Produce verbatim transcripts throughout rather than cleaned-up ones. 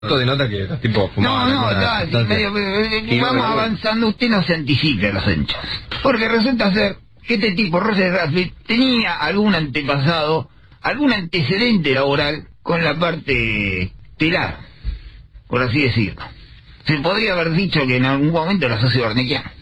Esto denota que los tipos fumaban. No, no, está, sí, medio, medio, vamos avanzando, usted no se anticipe a los hechos. Porque resulta ser que este tipo, Roger Rabbit, tenía algún antepasado, algún antecedente laboral con la parte telar, por así decirlo. Se podría haber dicho que en algún momento era socio barnequiano.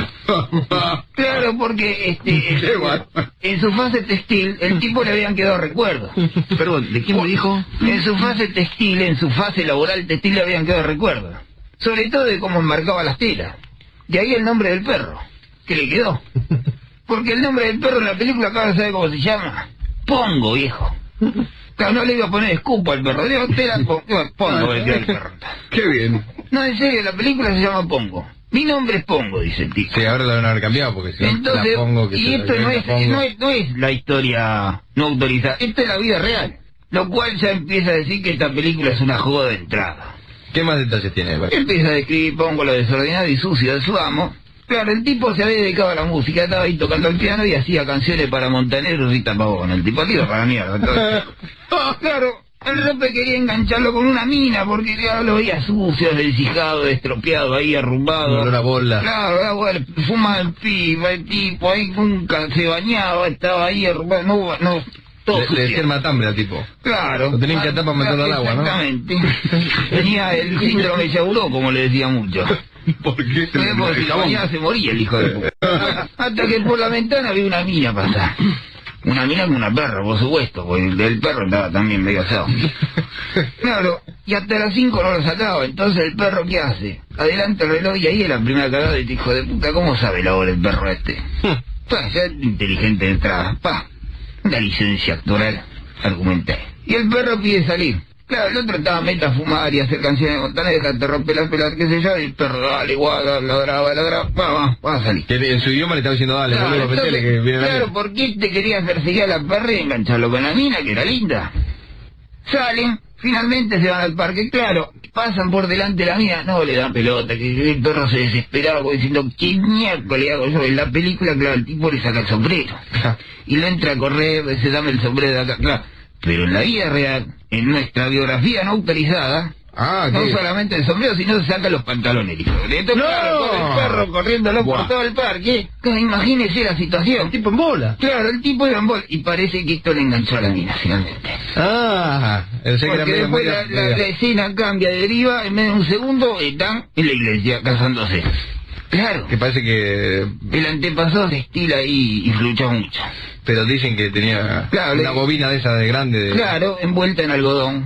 Claro, porque este en, en su fase textil el tipo le habían quedado recuerdos. Perdón, ¿de quién me dijo? En su fase textil, en su fase laboral textil le habían quedado recuerdos. Sobre todo de cómo enmarcaba las telas. De ahí el nombre del perro, que le quedó. Porque el nombre del perro en la película acá sabe cómo se llama. Pongo, viejo. Claro, no le iba a poner escupo al perro, le iba a poner Pongo, Pongo el perro. Qué bien. No, en serio, la película se llama Pongo. Mi nombre es Pongo, dice el tipo. Sí, ahora lo van a haber cambiado porque si entonces, la Pongo que y esto no es, no, es, no es la historia no autorizada, esto es la vida real. Lo cual ya empieza a decir que esta película es una joda de entrada. ¿Qué más detalles tiene? Empieza a describir Pongo lo desordenado y sucio de su amo. Claro, el tipo se había dedicado a la música, estaba ahí tocando el piano y hacía canciones para Montaner y Rita Pavón. El tipo iba para la mierda. Entonces, claro, el Rope quería engancharlo con una mina porque ya lo veía sucio, descijado, estropeado, ahí arrumbado. Una bola. Claro, era bueno, fumaba el pipa, el tipo ahí nunca se bañaba, estaba ahí arrumbado, no, no, todo le, le decía el matambre al tipo. Claro. Lo tenían que atar para meterlo al agua, ¿no? Exactamente. Tenía el síndrome de Yauró, como le decía mucho. ¿Por qué? Porque si la bañaba se moría el hijo de puta. Hasta que por la ventana vi una mina pasar. Una mina con una perra, por supuesto, porque el del perro estaba también medio asado. Claro, y hasta las cinco no lo sacaba, entonces el perro ¿qué hace? Adelanta el reloj y ahí es la primera cagada de este hijo de puta, ¿cómo sabe la hora el perro este? Pa, ya es inteligente de entrada, pa, una licencia actoral, argumenté. Y el perro pide salir. Claro, el otro estaba meta a fumar y hacer canciones de Montaner, dejarte romper las pelas, qué sé yo, y el perro, dale, guarda, ladraba, ladraba, va, va, va a salir. Que en su idioma le estaba diciendo, dale, claro, boludo, entonces, metele que viene la claro, mina. ¿por qué te querías perseguir a la perra y engancharlo con la mina, que era linda? Salen, finalmente se van al parque, claro, pasan por delante de la mina, no le dan pelota, que el perro se desesperaba como diciendo, ¿qué mierda le hago yo? En la película, claro, el tipo le saca el sombrero. Y le entra a correr, dice, dame el sombrero de acá, claro. Pero en la vida real, en nuestra biografía no autorizada, ah, no ¿qué? solamente el sombrero, sino se saca los pantalones. Entonces, ¡No! claro, con el perro corriéndolo por todo el parque. Claro, imagínese la situación. El tipo en bola. Claro, el tipo iba en bola. Y parece que esto le enganchó a la mina, finalmente. Ah, el Porque después la, la, la escena cambia de deriva, en medio de un segundo están en la iglesia casándose. Claro. Que parece que... El antepasado se estila ahí y flucha mucho. Pero dicen que tenía claro, una le... bobina de esa de grande. De... Claro, envuelta en algodón.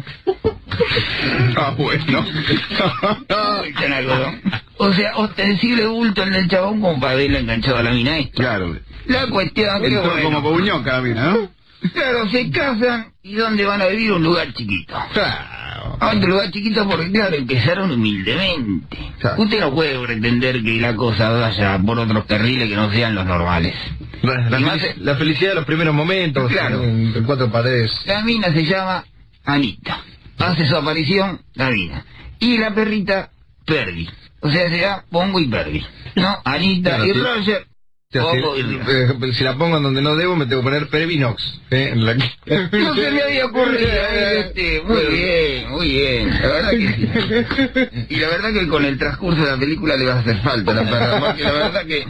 Ah, bueno. Envuelta en algodón. O sea, ostensible bulto en el chabón como para haberle enganchado a la mina esta. Claro. La cuestión que entró bueno, como cobuñoca la mina, ¿no? Claro, se casan y ¿dónde van a vivir? Un lugar chiquito. Claro. A otro lugar chiquito porque, claro, empezaron humildemente. Claro. Usted no puede pretender que la cosa vaya por otros carriles que no sean los normales. La, la, más, felic la felicidad de los primeros momentos. Claro. En, en cuatro paredes. La mina se llama Anita. Hace su aparición la mina. Y la perrita, Perdi. O sea, será Pongo y Perdi. ¿No? Anita claro, y sí. Roger. O sea, si, eh, si la pongo en donde no debo, me tengo que poner Pervinox. ¿eh? En la... No se me había ocurrido. Este, muy bien, muy bien. La verdad que sí. Y la verdad que con el transcurso de la película le va a hacer falta la perra. Porque la verdad que...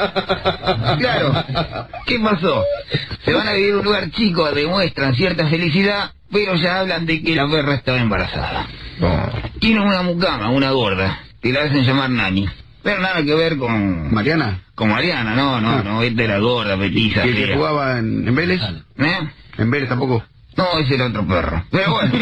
Claro. ¿Qué pasó? Se van a vivir en un lugar chico, demuestran cierta felicidad, pero ya hablan de que la perra estaba embarazada. Oh. Tiene una mucama, una gorda, que la hacen llamar Nani. Pero nada que ver con... ¿Mariana? Con Mariana, no, no, ah. no, esta era gorda, petiza. ¿Que, que jugaba en, en Vélez? ¿Eh? En Vélez tampoco. No, ese era otro perro. Pero bueno,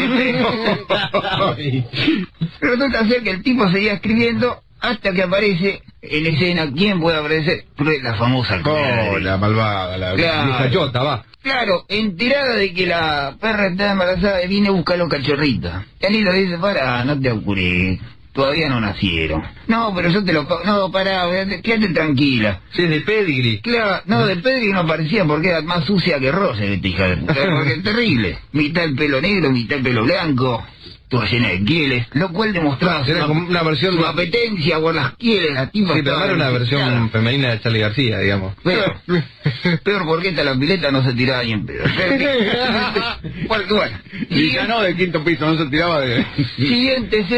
pero resulta ser que el tipo seguía escribiendo hasta que aparece en escena, ¿quién puede aparecer? La famosa Oh, la malvada, la claro. vieja chota, va. Claro, enterada de que la perra está embarazada, viene a buscar los cachorritos. Y Anita le dice, pará, no te ocurre. Todavía no nacieron. No, pero yo te lo pago. No, pará, quédate tranquila. Sí, es de pedigree. Claro, no, de pedigree no parecía porque era más sucia que Roger, esta hija de puta. Porque es terrible. Mitad el pelo negro, mitad el pelo blanco. toda llena de quieles, lo cual demostraba Era su, como una versión su de- apetencia por las quieles, la tipa Sí, pero no estaba era una versión desesperada. femenina de Charlie García, digamos. Peor, peor porque esta la pileta no se tiraba ni en pedo. Bueno, bueno, Y ya no del quinto piso, no se tiraba de... siguiente